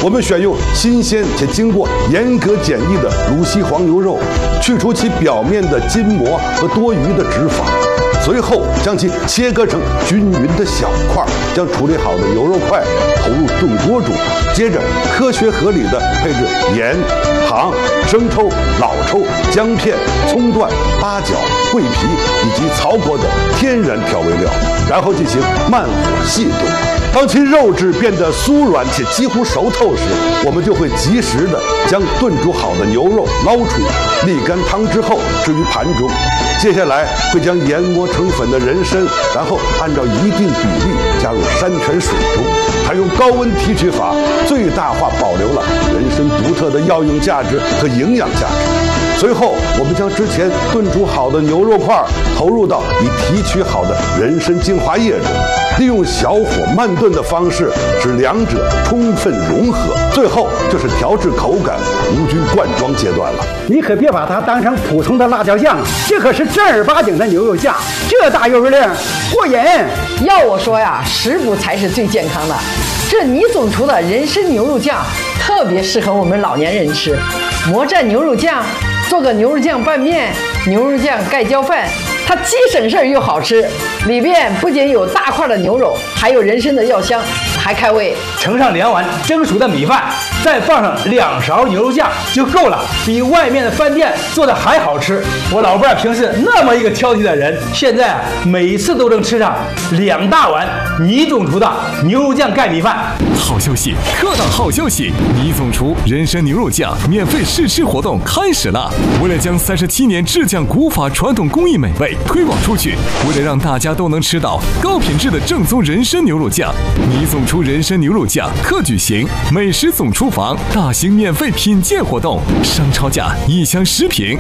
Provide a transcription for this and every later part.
我们选用新鲜且经过严格检疫的鲁西黄牛肉，去除其表面的筋膜和多余的脂肪。随后将其切割成均匀的小块，将处理好的牛肉块投入炖锅中，接着科学合理的配置盐、糖、生抽、老抽、姜片、葱段、八角、桂皮以及曹国的天然调味料，然后进行慢火细炖。当其肉质变得酥软且几乎熟透时，我们就会及时的将炖煮好的牛肉捞出，沥干汤之后置于盘中。接下来会将研磨成粉的人参，然后按照一定比例加入山泉水中，采用高温提取法，最大化保留了人参独特的药用价值和营养价值。随后，我们将之前炖煮好的牛肉块投入到已提取好的人参精华液中，利用小火慢炖的方式使两者充分融合。最后就是调制口感、无菌灌装阶段了。 你可别把它当成普通的辣椒酱，这可是正儿八经的牛肉酱，这大油量过瘾。 要我说呀，食补才是最健康的。这倪总厨的人参牛肉酱特别适合我们老年人吃，魔蘸牛肉酱，做个牛肉酱拌面、牛肉酱盖浇饭，它既省事儿又好吃。里边不仅有大块的牛肉，还有人参的药香，还开胃。 盛上2碗蒸熟的米饭，再放上2勺牛肉酱就够了，比外面的饭店做的还好吃。我老伴儿平时那么一个挑剔的人，现在每次都能吃上2大碗倪总厨的牛肉酱盖米饭。 好消息，特大好消息！倪总厨人参牛肉酱免费试吃活动开始了。为了将37年制酱古法传统工艺美味推广出去，为了让大家都能吃到高品质的正宗人参牛肉酱，倪总厨人参牛肉酱特举行美食总厨房大型免费品鉴活动，商超价1箱10瓶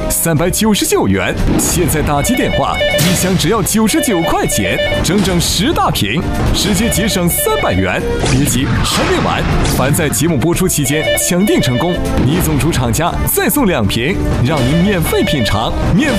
399元，现在打击电话1箱只要99块钱，整整10大瓶，直接节省300元。别急，还没完！凡在节目播出期间抢订成功，倪总厨厂家再送2瓶，让您免费品尝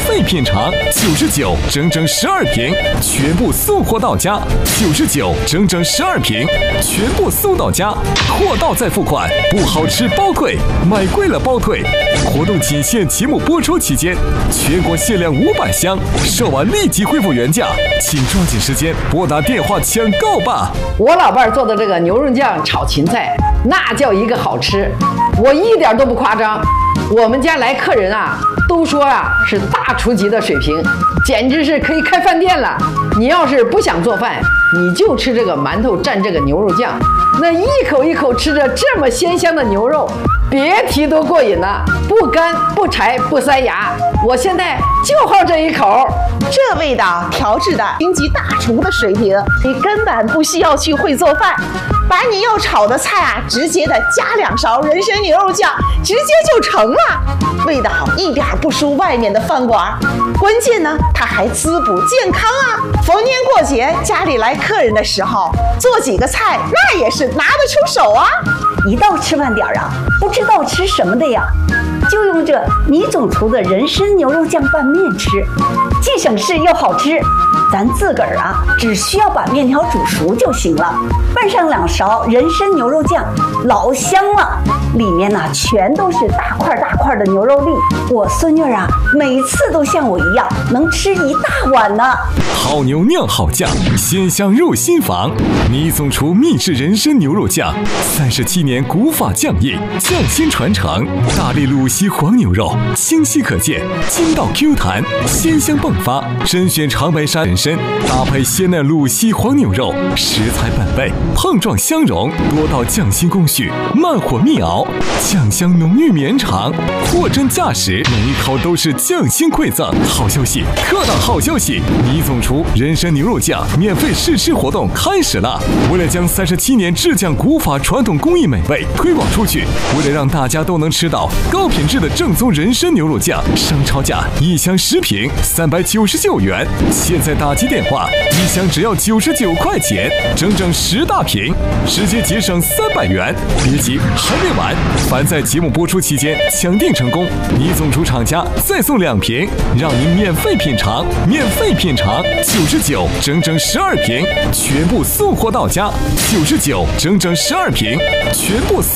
，99整整12瓶，全部送货到家，99整整12瓶，全部送到家，货到再付款，不好吃包退，买贵了包退。活动仅限节目播出期间，全国限量500箱，售完立即恢复原价，请抓紧时间拨打电话抢购吧。 我老伴儿做的这个牛肉酱炒芹菜，那叫一个好吃，我一点都不夸张。我们家来客人啊，都说啊是大厨级的水平，简直是可以开饭店了。你要是不想做饭，你就吃这个馒头蘸这个牛肉酱，那一口一口吃着这么鲜香的牛肉，别提多过瘾了，不干不柴不塞牙。我现在就好这一口， 这味道调制的顶级大厨的水平，你根本不需要去会做饭，把你要炒的菜啊，直接的加2勺人参牛肉酱，直接就成了，味道一点不输外面的饭馆。关键呢，它还滋补健康啊！逢年过节家里来客人的时候，做几个菜那也是拿得出手啊！ 一到吃饭点啊，不知道吃什么的呀，就用这倪总厨的人参牛肉酱拌面吃，既省事又好吃。咱自个儿啊，只需要把面条煮熟就行了，拌上2勺人参牛肉酱，老香了。里面呢全都是大块大块的牛肉粒，我孙女啊，每次都像我一样能吃1大碗呢。 好牛酿好酱，鲜香入心房。倪总厨秘制人参牛肉酱，37年古法酱艺，匠心传承。大力鲁西黄牛肉，清晰可见，筋道 Q 弹，鲜香迸发。甄选长白山人参，搭配鲜嫩鲁西黄牛肉，食材本味，碰撞相融，多道匠心工序，慢火密熬，酱香浓郁绵长，货真价实，每一口都是匠心馈赠。好消息，特大好消息！倪总厨人参牛肉酱免费试吃活动开始了。为了将37年制酱古法传统工艺美味推广出去，为了让大家都能吃到高品质的正宗人参牛肉酱，商超价1箱10瓶399元，现在打击电话1箱只要99块钱，整整10大瓶，直接节省300元。别急，还没完！凡在节目播出期间抢订成功，倪总厨厂家再送2瓶，让您免费品尝，99整整12瓶，全部送货到家，99整整12瓶，全部送